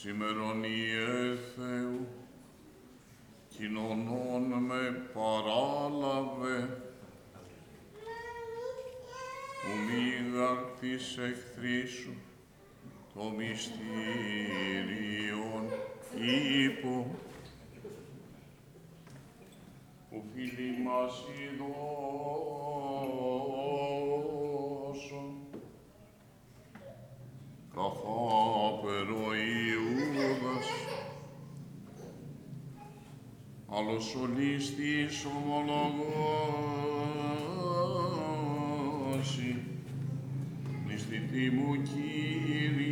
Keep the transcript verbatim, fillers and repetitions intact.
σήμερον Ιε Θεού, κοινωνών με παράλαβε, ου μήγαρ της εχθρίσου, το μυστήριον ύπο, που φίλοι μας ειδώσον, καθάπερο Ιούδας, άλλος ολίστης ομολογώσει, μνηστητή μου Κύριε,